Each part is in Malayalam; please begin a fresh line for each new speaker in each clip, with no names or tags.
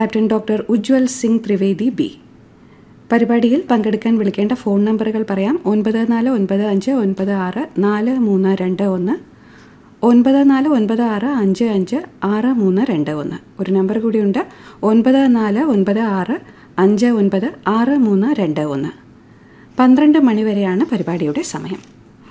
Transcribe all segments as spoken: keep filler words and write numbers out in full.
Captain doctor Ujjwal Singh Trivedi B. പരിപാടിയിൽ പങ്കെടുക്കാൻ വിളിക്കേണ്ട ഫോൺ നമ്പറുകൾ പറയാം. ഒൻപത് നാല് ഒൻപത് അഞ്ച് ഒൻപത് ആറ് നാല് മൂന്ന് രണ്ട് ഒന്ന്, ഒൻപത് നാല് ഒൻപത് ആറ് അഞ്ച് അഞ്ച് ആറ് മൂന്ന് രണ്ട് ഒന്ന്. ഒരു നമ്പർ കൂടിയുണ്ട്, ഒൻപത് നാല് ഒൻപത് ആറ് അഞ്ച് ഒൻപത് ആറ് മൂന്ന് രണ്ട് ഒന്ന്. പന്ത്രണ്ട് മണിവരെയാണ് പരിപാടിയുടെ സമയം.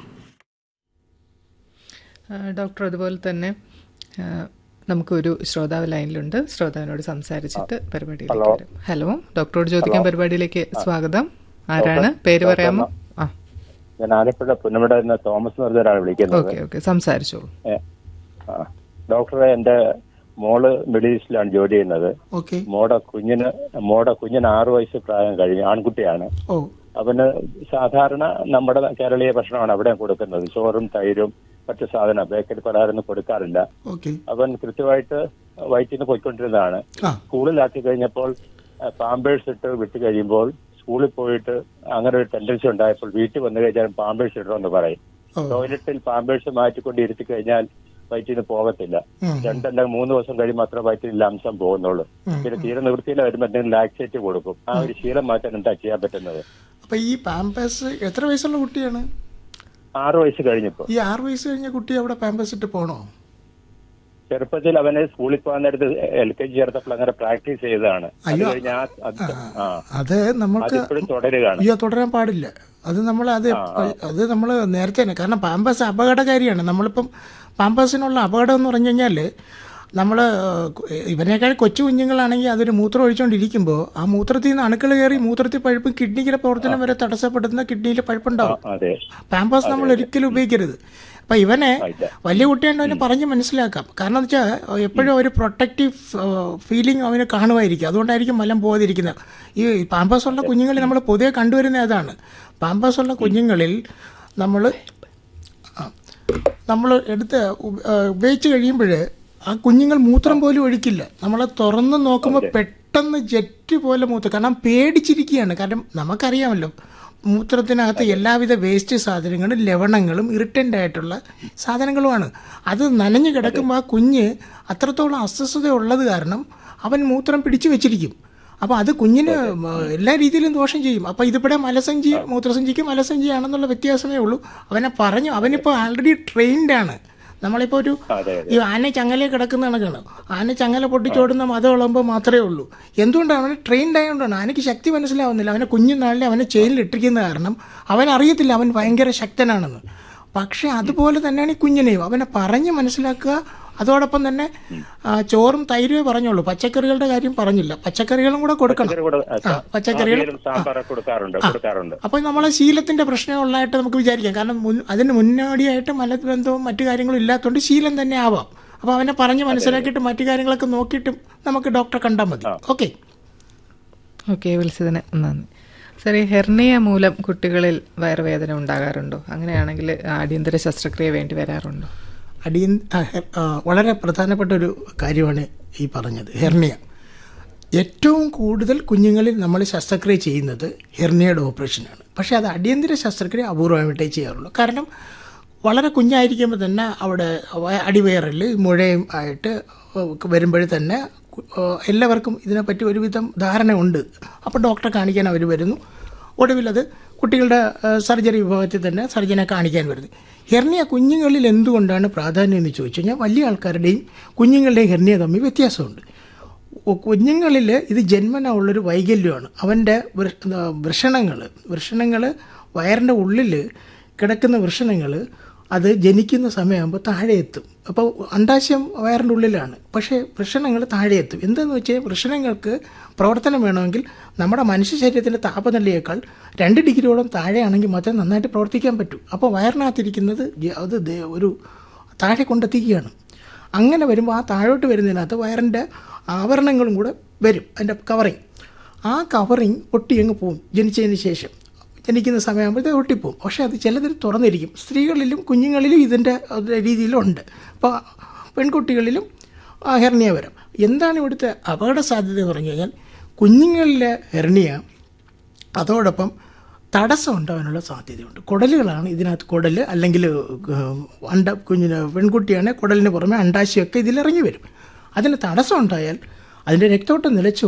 ഡോക്ടർ, അതുപോലെ തന്നെ നമുക്കൊരു ശ്രോതാവ് ലൈനിലുണ്ട്. ശ്രോതാവിനോട് സംസാരിച്ചിട്ട് പരിപാടിയിലേക്ക് വരും. ഹലോ, ഡോക്ടറോട് ചോദിക്കാൻ പരിപാടിയിലേക്ക് സ്വാഗതം. ആരാണ്? പേര് പറയാമോ? ആ,
ഞാൻ ആലപ്പുഴ പുന്നമട എന്ന തോമസ് എന്ന് പറഞ്ഞ ഒരാളെ വിളിക്കുന്നത്.
ഓക്കെ ഓക്കെ സംസാരിച്ചോളൂ.
ഡോക്ടറെ, എന്റെ മോള് മിഡിൽ ഈസ്റ്റിലാണ് ജോലി ചെയ്യുന്നത്. മോടെ കുഞ്ഞിന് മോടെ കുഞ്ഞിന് ആറു വയസ്സ് പ്രായം കഴിഞ്ഞു, ആൺകുട്ടിയാണ്. അവന് സാധാരണ നമ്മുടെ കേരളീയ ഭക്ഷണമാണ് അവിടെ കൊടുക്കുന്നത്. ചോറും തൈരും മറ്റു സാധനം, ബേക്കറി പലഹാരമൊന്നും കൊടുക്കാറില്ല. അവൻ കൃത്യമായിട്ട് വയറ്റിൽ നിന്ന് പോയിക്കൊണ്ടിരുന്നതാണ്. സ്കൂളിലാക്കി കഴിഞ്ഞപ്പോൾ പാമ്പേഴ്സ് ഇട്ട് വിട്ട് കഴിയുമ്പോൾ സ്കൂളിൽ പോയിട്ട് അങ്ങനെ ഒരു ടെൻഡൻസി ഉണ്ടായപ്പോൾ വീട്ടിൽ വന്നു കഴിഞ്ഞാൽ പാമ്പേഴ്സ് ഇടണമെന്ന് പറയും. ടോയ്ലറ്റിൽ പാമ്പേഴ്സ് മാറ്റിക്കൊണ്ട് ഇരുത്തി കഴിഞ്ഞാൽ വയറ്റിൽ നിന്ന് പോകത്തില്ല. രണ്ടല്ലെങ്കിൽ മൂന്ന് ദിവസം കഴിയുമ്പോൾ മാത്രമേ വയറ്റിൽ അംശം പോകുന്നുള്ളൂ. പിന്നെ തീരെ നിവൃത്തിയിൽ വരുമ്പോൾ എന്തെങ്കിലും ലാക്സേറ്റ് കൊടുക്കും. ആ ഒരു ശീലം മാറ്റാൻ എന്താ ചെയ്യാൻ പറ്റുന്നത്?
അപ്പൊ ഈ പാമ്പേഴ്സ് എത്ര വയസ്സുള്ള കുട്ടിയാണ്?
ആറു വയസ്സ് കഴിഞ്ഞപ്പോ.
ഈ ആറു വയസ്സ് കഴിഞ്ഞ കുട്ടി അവിടെ പാമ്പേഴ്സ് ഇട്ട് പോണോ?
ചെറുപ്പത്തിൽ അവനെ സ്കൂളിൽ പോകാൻ നേരത്ത് എൽ കെ ജി ചേർത്തപ്പോൾ അങ്ങനെ പ്രാക്ടീസ് ചെയ്തതാണ്.
അത് നമുക്ക്
തുടരുകയാണ്.
അയ്യോ, തുടരാൻ പാടില്ല. അത് നമ്മൾ അത് അത് നമ്മൾ നേരത്തെ തന്നെ, കാരണം പാമ്പേഴ്സ് അപകടകാരിയാണ്. നമ്മളിപ്പം പാമ്പേഴ്സിനുള്ള അപകടം എന്ന് പറഞ്ഞു കഴിഞ്ഞാൽ, നമ്മൾ ഇവനേക്കാൾ കൊച്ചു കുഞ്ഞുങ്ങളാണെങ്കിൽ അതൊരു മൂത്രം ഒഴിച്ചുകൊണ്ടിരിക്കുമ്പോൾ ആ മൂത്രത്തിൽ നിന്ന് അണുക്കൾ കയറി മൂത്രത്തിൽ പഴുപ്പും കിഡ്നിയുടെ പ്രവർത്തനം വരെ തടസ്സപ്പെടുന്ന കിഡ്നിയിൽ പഴുപ്പുണ്ടാവും. പാമ്പേഴ്സ് നമ്മൾ ഒരിക്കലും ഉപയോഗിക്കരുത്. അപ്പം ഇവനെ വലിയ കുട്ടിയാണ്ട് അവനെ പറഞ്ഞ് മനസ്സിലാക്കാം. കാരണം എന്ന് വെച്ചാൽ എപ്പോഴും ഒരു പ്രൊട്ടക്റ്റീവ് ഫീലിംഗ് അവന് കാണുമായിരിക്കും. അതുകൊണ്ടായിരിക്കും മലം പോകാതിരിക്കുന്നത്. ഈ പാമ്പേഴ്സ് ഉള്ള കുഞ്ഞുങ്ങളിൽ നമ്മൾ പൊതുവെ കണ്ടുവരുന്ന അതാണ്. പാമ്പേഴ്സ് ഉള്ള കുഞ്ഞുങ്ങളിൽ നമ്മൾ നമ്മൾ എടുത്ത് ഉപയോഗിച്ച് കഴിയുമ്പോൾ ആ കുഞ്ഞുങ്ങൾ മൂത്രം പോലും ഒഴിക്കില്ല. നമ്മളെ തുറന്ന് നോക്കുമ്പോൾ പെട്ടെന്ന് ജെറ്റ് പോലെ മൂത്രം, കാരണം പേടിച്ചിരിക്കുകയാണ്. കാരണം നമുക്കറിയാമല്ലോ, മൂത്രത്തിനകത്ത് എല്ലാവിധ വേസ്റ്റ് സാധനങ്ങളും ലവണങ്ങളും ഇറിറ്റൻ്റ് ആയിട്ടുള്ള സാധനങ്ങളുമാണ്. അത് നനഞ്ഞു കിടക്കുമ്പോൾ ആ കുഞ്ഞ് അത്രത്തോളം അസ്വസ്ഥത ഉള്ളത് കാരണം അവൻ മൂത്രം പിടിച്ചു വെച്ചിരിക്കും. അപ്പോൾ അത് കുഞ്ഞിന് എല്ലാ രീതിയിലും ദോഷം ചെയ്യും. അപ്പോൾ ഇതിവിടെ മലസഞ്ചി മൂത്രസഞ്ചിക്ക് മലസഞ്ചിയാണെന്നുള്ള വ്യത്യാസമേ ഉള്ളൂ. അവനെ പറഞ്ഞു, അവനിപ്പോൾ ആൾറെഡി ട്രെയിൻഡാണ്. നമ്മളിപ്പോൾ ഒരു ഈ ആന ചങ്ങല കിടക്കുന്ന കണക്കാണ്. ആന ചങ്ങല പൊട്ടിച്ചോടുന്ന മതം ഉള്ളപ്പോൾ മാത്രമേ ഉള്ളൂ. എന്തുകൊണ്ടാണ്? അവന് ട്രെയിൻഡ് ആയതുകൊണ്ടാണ്. ആനയ്ക്ക് ശക്തി മനസ്സിലാവുന്നില്ല. അവനെ കുഞ്ഞുനാളിൽ അവനെ ചെയിനിൽ ഇട്ടിരിക്കുന്ന കാരണം അവൻ അറിയത്തില്ല അവൻ ഭയങ്കര ശക്തനാണെന്ന്. പക്ഷെ അതുപോലെ തന്നെയാണ് ഈ കുഞ്ഞിനെയും. അവനെ പറഞ്ഞ് മനസ്സിലാക്കുക. അതോടൊപ്പം തന്നെ ചോറും തൈരുമേ പറഞ്ഞോളൂ, പച്ചക്കറികളുടെ കാര്യം പറഞ്ഞില്ല. പച്ചക്കറികളും കൂടെ കൊടുക്കണം. പച്ചക്കറികൾ അപ്പൊ നമ്മളെ ശീലത്തിന്റെ പ്രശ്നമുള്ളതായിട്ട് നമുക്ക് വിചാരിക്കാം. കാരണം അതിന് മുന്നോടിയായിട്ട് മലബന്ധവും മറ്റു കാര്യങ്ങളും ഇല്ലാത്തതുകൊണ്ട് ശീലം തന്നെ ആവാം. അപ്പൊ അവനെ പറഞ്ഞ് മനസ്സിലാക്കിയിട്ട് മറ്റു കാര്യങ്ങളൊക്കെ നോക്കിയിട്ടും നമുക്ക് ഡോക്ടറെ കണ്ടാൽ മതി. ഓക്കെ
ഓക്കെ വിളിച്ചതിന് നന്ദി. സാർ, ഈ ഹെർണിയ മൂലം കുട്ടികളിൽ വയറുവേദന ഉണ്ടാകാറുണ്ടോ? അങ്ങനെയാണെങ്കിൽ അടിയന്തര ശസ്ത്രക്രിയ വേണ്ടി വരാറുണ്ടോ?
അടിയ വളരെ പ്രധാനപ്പെട്ട ഒരു കാര്യമാണ് ഈ പറഞ്ഞത്, ഹെർണിയ. ഏറ്റവും കൂടുതൽ കുഞ്ഞുങ്ങളിൽ നമ്മൾ ശസ്ത്രക്രിയ ചെയ്യുന്നത് ഹെർണിയയുടെ ഓപ്പറേഷനാണ്. പക്ഷേ അത് അടിയന്തര ശസ്ത്രക്രിയ അപൂർവമായിട്ടേ ചെയ്യാറുള്ളൂ. കാരണം വളരെ കുഞ്ഞായിരിക്കുമ്പോൾ തന്നെ അവിടെ അടിവയറിൽ മുഴയും ആയിട്ട് വരുമ്പോൾ തന്നെ എല്ലാവർക്കും ഇതിനെപ്പറ്റി ഒരുവിധം ധാരണ ഉണ്ട്. അപ്പോൾ ഡോക്ടറെ കാണിക്കാൻ അവർ വരുന്നു. ഒടുവിലത് കുട്ടികളുടെ സർജറി വിഭാഗത്തിൽ തന്നെ സർജനെ കാണിക്കാൻ വരുന്നത്. ഹെർണിയ കുഞ്ഞുങ്ങളിൽ എന്തുകൊണ്ടാണ് പ്രാധാന്യം എന്ന് ചോദിച്ചു കഴിഞ്ഞാൽ, വലിയ ആൾക്കാരുടെയും കുഞ്ഞുങ്ങളുടെയും ഹെർണിയ തമ്മിൽ വ്യത്യാസമുണ്ട്. കുഞ്ഞുങ്ങളിൽ ഇത് ജന്മന ഉള്ളൊരു വൈകല്യമാണ്. അവൻ്റെ വൃഷണങ്ങൾ വൃഷണങ്ങൾ വയറിൻ്റെ ഉള്ളിൽ കിടക്കുന്ന വൃഷണങ്ങൾ അത് ജനിക്കുന്ന സമയമാകുമ്പോൾ താഴെ എത്തും. അപ്പോൾ അണ്ടാശയം വയറിൻ്റെ ഉള്ളിലാണ്, പക്ഷേ വൃഷണങ്ങൾ താഴെ എത്തും. എന്താണെന്ന് വെച്ചാൽ വൃഷണങ്ങൾക്ക് പ്രവർത്തനം വേണമെങ്കിൽ നമ്മുടെ മനുഷ്യ ശരീരത്തിൻ്റെ താപനിലയേക്കാൾ രണ്ട് ഡിഗ്രിയോളം താഴെയാണെങ്കിൽ മാത്രമേ നന്നായിട്ട് പ്രവർത്തിക്കാൻ പറ്റൂ. അപ്പോൾ വയറിനകത്തിരിക്കുന്നത് അത് ഒരു താഴെ കൊണ്ടെത്തിക്കുകയാണ്. അങ്ങനെ വരുമ്പോൾ ആ താഴോട്ട് വരുന്നതിനകത്ത് വയറിൻ്റെ ആവരണങ്ങളും കൂടെ വരും, അതിൻ്റെ കവറിങ്. ആ കവറിങ് ഒട്ടിയങ്ങ് പോവും. ജനിച്ചതിന് ശേഷം ജനിക്കുന്ന സമയമാകുമ്പോഴത്തെ ഒട്ടിപ്പോവും. പക്ഷേ അത് ചിലതിൽ തുറന്നിരിക്കും. സ്ത്രീകളിലും കുഞ്ഞുങ്ങളിലും ഇതിൻ്റെ രീതിയിലുണ്ട്. അപ്പോൾ പെൺകുട്ടികളിലും ഹെർണിയ വരാം. എന്താണ് ഇവിടുത്തെ അപകട സാധ്യത എന്ന് പറഞ്ഞു കഴിഞ്ഞാൽ, കുഞ്ഞുങ്ങളിലെ ഹെർണിയ അതോടൊപ്പം തടസ്സം ഉണ്ടാകാനുള്ള സാധ്യതയുണ്ട്. കുടലുകളാണ് ഇതിനകത്ത്, കുടൽ അല്ലെങ്കിൽ അണ്ട കുഞ്ഞിന് പെൺകുട്ടിയാണെങ്കിൽ കുടലിന് പുറമെ അണ്ടാശയമൊക്കെ ഇതിലിറങ്ങി വരും. അതിന് തടസ്സം ഉണ്ടായാൽ അതിൻ്റെ രക്തോട്ടം നിലച്ചു